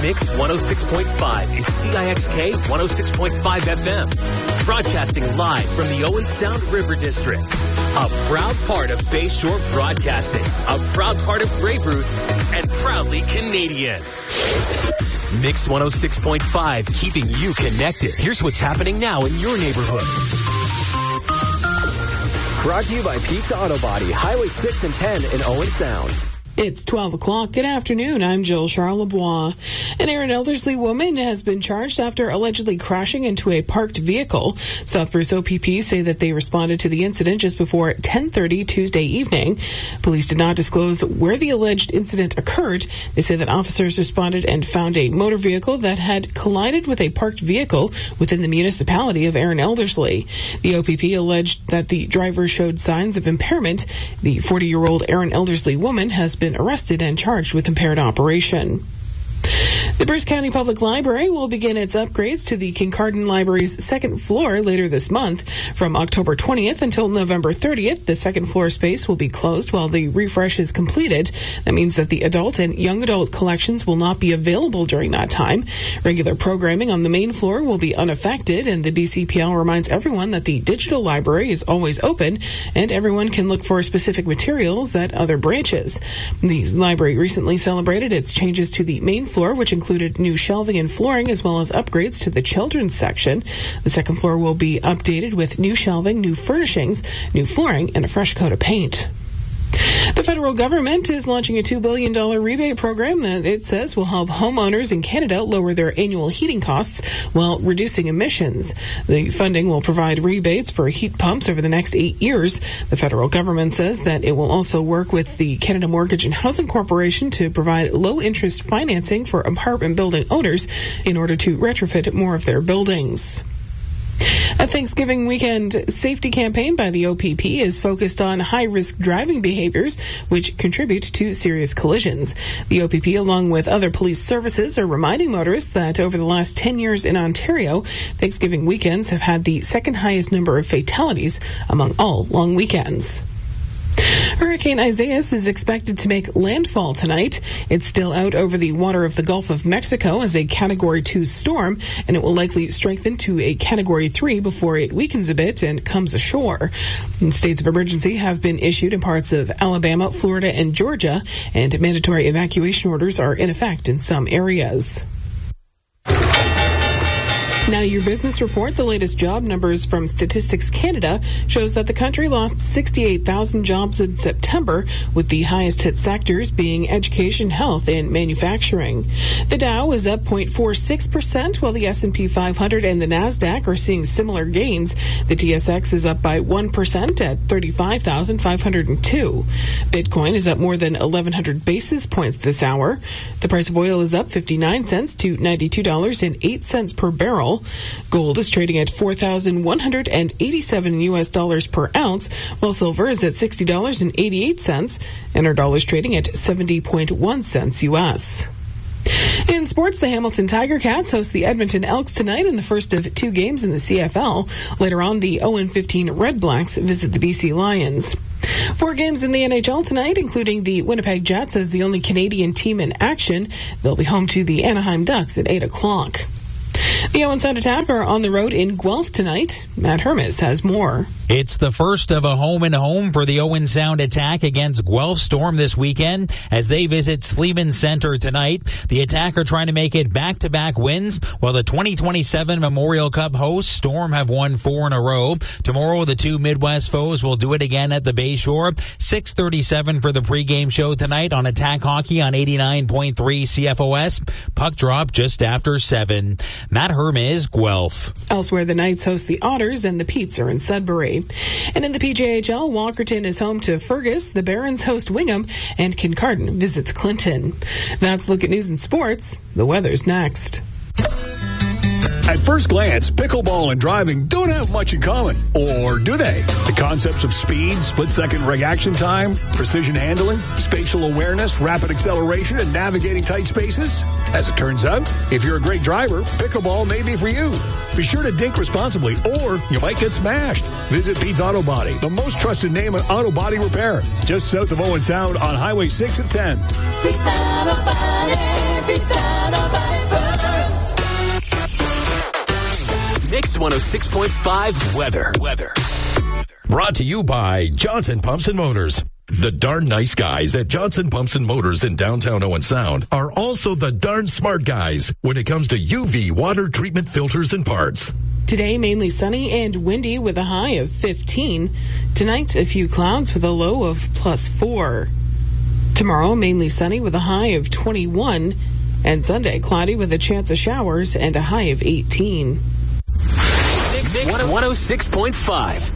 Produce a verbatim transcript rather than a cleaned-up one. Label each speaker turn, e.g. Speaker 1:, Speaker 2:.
Speaker 1: Mix one oh six point five is C I X K one oh six point five F M. Broadcasting live from the Owen Sound River District. A proud part of Bayshore Broadcasting. A proud part of Grey Bruce. And proudly Canadian. Mix one oh six point five, keeping you connected. Here's what's happening now in your neighborhood.
Speaker 2: Brought to you by Pizza Auto Body, Highway six and ten in Owen Sound.
Speaker 3: It's twelve o'clock. Good afternoon. I'm Jill Charlebois. An Erin Elderslie woman has been charged after allegedly crashing into a parked vehicle. South Bruce O P P say that they responded to the incident just before ten thirty Tuesday evening. Police did not disclose where the alleged incident occurred. They say that officers responded and found a motor vehicle that had collided with a parked vehicle within the municipality of Erin Elderslie. The O P P alleged that the driver showed signs of impairment. The forty-year-old Erin Elderslie woman has been arrested and charged with impaired operation. The Bruce County Public Library will begin its upgrades to the Kincardine Library's second floor later this month. From October twentieth until November thirtieth, the second floor space will be closed while the refresh is completed. That means that the adult and young adult collections will not be available during that time. Regular programming on the main floor will be unaffected, and the B C P L reminds everyone that the digital library is always open and everyone can look for specific materials at other branches. The library recently celebrated its changes to the main floor, which included new shelving and flooring as well as upgrades to the children's section. The second floor will be updated with new shelving, new furnishings, new flooring, and a fresh coat of paint. The federal government is launching a two billion dollars rebate program that it says will help homeowners in Canada lower their annual heating costs while reducing emissions. The funding will provide rebates for heat pumps over the next eight years. The federal government says that it will also work with the Canada Mortgage and Housing Corporation to provide low-interest financing for apartment building owners in order to retrofit more of their buildings. A Thanksgiving weekend safety campaign by the O P P is focused on high-risk driving behaviors which contribute to serious collisions. The O P P, along with other police services, are reminding motorists that over the last ten years in Ontario, Thanksgiving weekends have had the second highest number of fatalities among all long weekends. Hurricane Isaias is expected to make landfall tonight. It's still out over the water of the Gulf of Mexico as a Category two storm, and it will likely strengthen to a Category three before it weakens a bit and comes ashore. And states of emergency have been issued in parts of Alabama, Florida, and Georgia, and mandatory evacuation orders are in effect in some areas. Now your business report. The latest job numbers from Statistics Canada shows that the country lost sixty-eight thousand jobs in September, with the highest hit sectors being education, health, and manufacturing. The Dow is up zero point four six percent, while the S and P five hundred and the NASDAQ are seeing similar gains. The T S X is up by one percent at thirty-five thousand five hundred two. Bitcoin is up more than eleven hundred basis points this hour. The price of oil is up fifty-nine cents to ninety-two dollars and eight cents per barrel. Gold is trading at four thousand one hundred eighty-seven U S dollars per ounce, while silver is at sixty dollars and eighty-eight cents, and our dollar is trading at seventy point one cents U S. In sports, the Hamilton Tiger Cats host the Edmonton Elks tonight in the first of two games in the C F L. Later on, the oh and fifteen Red Blacks visit the B C Lions. Four games in the N H L tonight, including the Winnipeg Jets as the only Canadian team in action. They'll be home to the Anaheim Ducks at eight o'clock. The Owen Sound Attack are on the road in Guelph tonight. Matt Hermes has more.
Speaker 4: It's the first of a home-and-home for the Owen Sound Attack against Guelph Storm this weekend as they visit Sleeman Center tonight. The Attack are trying to make it back-to-back wins, while the twenty twenty-seven Memorial Cup hosts, Storm, have won four in a row. Tomorrow, the two Midwest foes will do it again at the Bayshore. six thirty-seven for the pregame show tonight on Attack Hockey on eighty-nine point three C F O S. Puck drop just after seven. Matt Hermes, Guelph.
Speaker 3: Elsewhere, the Knights host the Otters and the Petes are in Sudbury. And in the P J H L, Walkerton is home to Fergus, the Barons host Wingham, and Kincardine visits Clinton. That's Look at News and Sports. The weather's next.
Speaker 5: At first glance, pickleball and driving don't have much in common. Or do they? The concepts of speed, split-second reaction time, precision handling, spatial awareness, rapid acceleration, and navigating tight spaces? As it turns out, if you're a great driver, pickleball may be for you. Be sure to dink responsibly, or you might get smashed. Visit Pete's Auto Body, the most trusted name in auto body repair, just south of Owen Sound on Highway six and ten.
Speaker 6: Pete's Auto Body, Pete's Auto Body.
Speaker 1: Mix one oh six point five weather. Weather.
Speaker 6: Brought to you by Johnson Pumps and Motors. The darn nice guys at Johnson Pumps and Motors in downtown Owen Sound are also the darn smart guys when it comes to U V water treatment filters and parts.
Speaker 3: Today, mainly sunny and windy with a high of fifteen. Tonight, a few clouds with a low of plus four. Tomorrow, mainly sunny with a high of twenty-one. And Sunday, cloudy with a chance of showers and a high of eighteen.
Speaker 1: Mix one oh six point five.